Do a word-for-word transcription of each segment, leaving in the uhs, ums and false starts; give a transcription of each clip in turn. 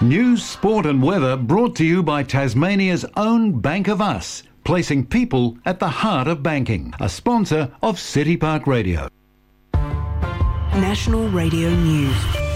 News, sport and weather brought to you by Tasmania's own Bank of Us, placing people at the heart of banking. A sponsor of City Park Radio. National Radio News.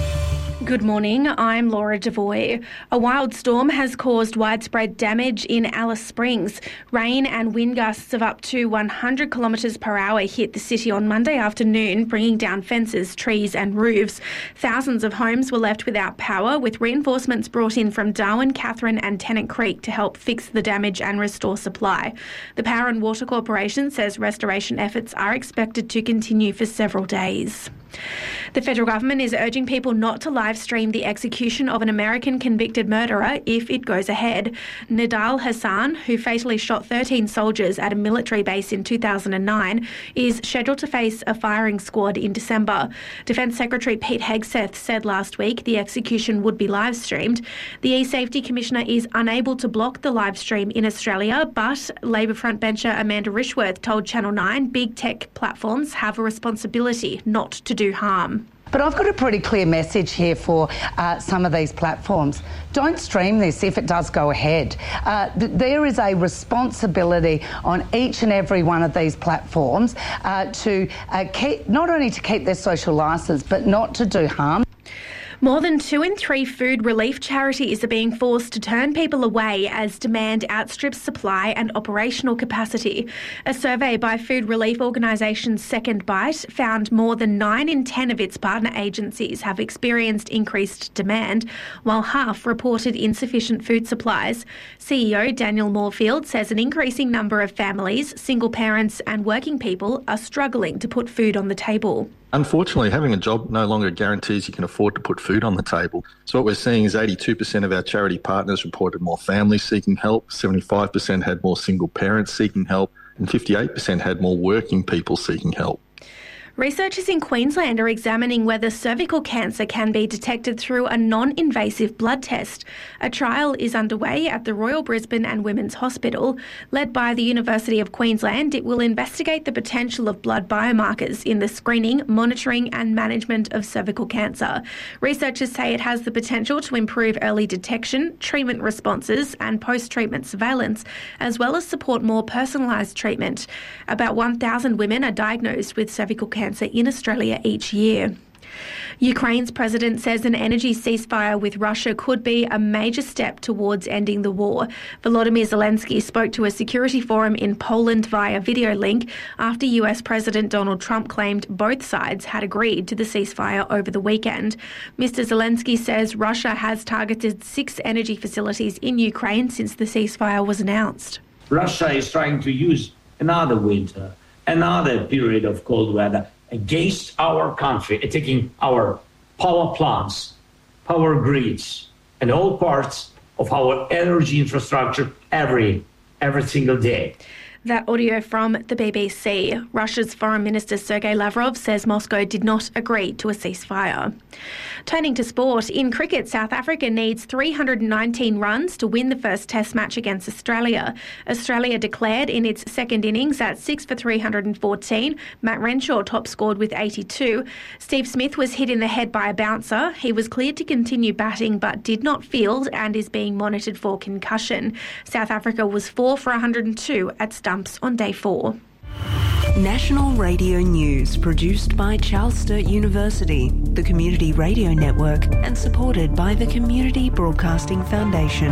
Good morning, I'm Laura Devoy. A wild storm has caused widespread damage in Alice Springs. Rain and wind gusts of up to one hundred kilometres per hour hit the city on Monday afternoon, bringing down fences, trees and roofs. Thousands of homes were left without power, with reinforcements brought in from Darwin, Catherine and Tennant Creek to help fix the damage and restore supply. The Power and Water Corporation says restoration efforts are expected to continue for several days. The federal government is urging people not to live stream the execution of an American convicted murderer if it goes ahead. Nidal Hassan, who fatally shot thirteen soldiers at a military base in two thousand nine, is scheduled to face a firing squad in December. Defence Secretary Pete Hegseth said last week the execution would be live streamed. The E-Safety Commissioner is unable to block the live stream in Australia, but Labor frontbencher Amanda Rishworth told Channel nine big tech platforms have a responsibility not to do harm. But I've got a pretty clear message here for uh, some of these platforms. Don't stream this if it does go ahead. Uh, th- there is a responsibility on each and every one of these platforms uh, to uh, keep, not only to keep their social licence, but not to do harm. More than two in three food relief charities are being forced to turn people away as demand outstrips supply and operational capacity. A survey by food relief organisation Second Bite found more than nine in ten of its partner agencies have experienced increased demand, while half reported insufficient food supplies. C E O Daniel Moorfield says an increasing number of families, single parents and working people are struggling to put food on the table. Unfortunately, having a job no longer guarantees you can afford to put food on the table. So what we're seeing is eighty-two percent of our charity partners reported more families seeking help, seventy-five percent had more single parents seeking help, and fifty-eight percent had more working people seeking help. Researchers in Queensland are examining whether cervical cancer can be detected through a non-invasive blood test. A trial is underway at the Royal Brisbane and Women's Hospital. Led by the University of Queensland, it will investigate the potential of blood biomarkers in the screening, monitoring and management of cervical cancer. Researchers say it has the potential to improve early detection, treatment responses and post-treatment surveillance, as well as support more personalised treatment. About one thousand women are diagnosed with cervical cancer in Australia each year. Ukraine's president says an energy ceasefire with Russia could be a major step towards ending the war. Volodymyr Zelensky spoke to a security forum in Poland via video link after U S President Donald Trump claimed both sides had agreed to the ceasefire over the weekend. Mister Zelensky says Russia has targeted six energy facilities in Ukraine since the ceasefire was announced. Russia is trying to use another winter, another period of cold weather against our country, attacking our power plants, power grids, and all parts of our energy infrastructure every every single day. That audio from the B B C. Russia's Foreign Minister Sergei Lavrov says Moscow did not agree to a ceasefire. Turning to sport, in cricket, South Africa needs three hundred nineteen runs to win the first Test match against Australia. Australia declared in its second innings at six for three hundred fourteen. Matt Renshaw top scored with eighty-two. Steve Smith was hit in the head by a bouncer. He was cleared to continue batting but did not field and is being monitored for concussion. South Africa was four for one hundred two at stumps on day four. National Radio News, produced by Charles Sturt University, the Community Radio Network, and supported by the Community Broadcasting Foundation.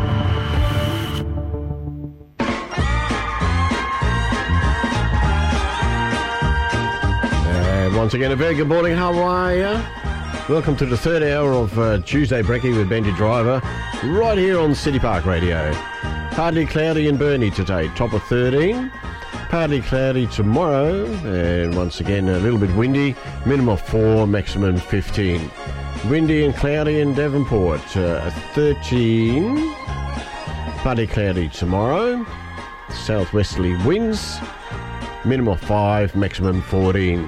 And once again, a very good morning. How are you? Welcome to the third hour of uh, Tuesday Brekkie with Benji Driver, right here on City Park Radio. Partly cloudy in Burnie today, top of thirteen. Partly cloudy tomorrow, and once again a little bit windy, minimum of four, maximum fifteen. Windy and cloudy in Devonport, uh, thirteen. Partly cloudy tomorrow, southwesterly winds, minimum of five, maximum fourteen.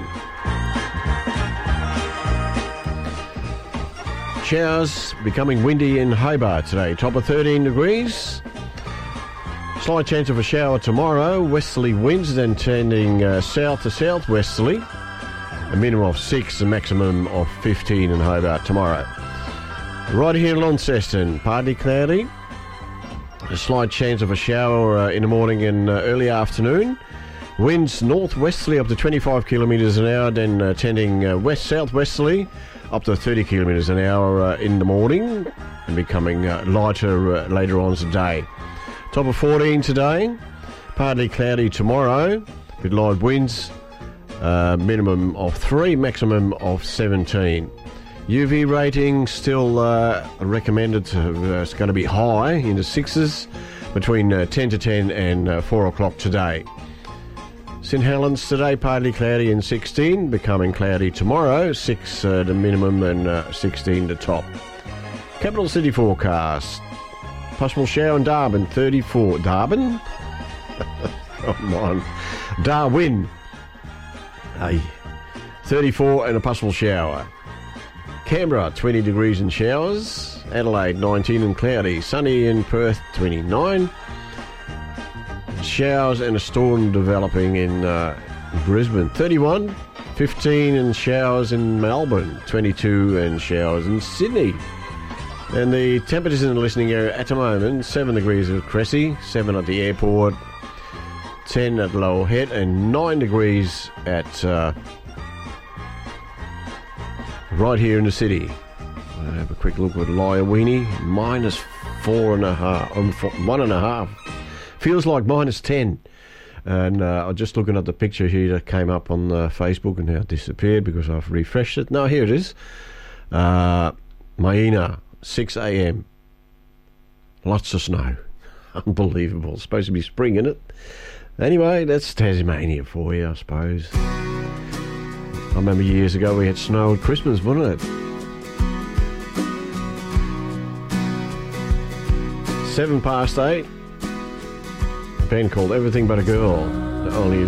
Showers becoming windy in Hobart today, top of thirteen degrees. Slight chance of a shower tomorrow, westerly winds then turning uh, south to southwesterly. A minimum of six, a maximum of fifteen in Hobart tomorrow. Right here in Launceston, partly cloudy. A slight chance of a shower uh, in the morning and uh, early afternoon. Winds northwesterly up to twenty-five kilometres an hour, then uh, tending uh, west-southwesterly up to thirty kilometres an hour uh, in the morning and becoming uh, lighter uh, later on today. Top of fourteen today, partly cloudy tomorrow with light winds, uh, minimum of three, maximum of seventeen. U V rating still uh, recommended to, uh, it's going to be high in the sixes between uh, ten to ten and uh, four o'clock today. St Helens today partly cloudy and sixteen, becoming cloudy tomorrow, six uh, the minimum and uh, sixteen the top. Capital City forecast, possible shower in Darwin, thirty-four. Darwin? Come on. Darwin. Hey. thirty-four and a possible shower. Canberra, twenty degrees and showers. Adelaide, nineteen and cloudy. Sunny in Perth, twenty-nine. Showers and a storm developing in uh, Brisbane, thirty-one. fifteen and showers in Melbourne, twenty-two and showers in Sydney. And the temperatures in the listening area at the moment, seven degrees at Cressy, seven at the airport, ten at Lower Head, and nine degrees at... Uh, right here in the city. I'll have a quick look at Lyowini. Minus four and a half. Um, four, one and a half. Feels like minus ten. And uh, I'm just looking at the picture here that came up on uh, Facebook and now disappeared because I've refreshed it. No, here it is. Uh, Maina, six a.m. Lots of snow. Unbelievable. It's supposed to be spring, isn't it? Anyway, that's Tasmania for you, I suppose. I remember years ago we had snow at Christmas, wasn't it? Seven past eight. A band called Everything But a Girl. Only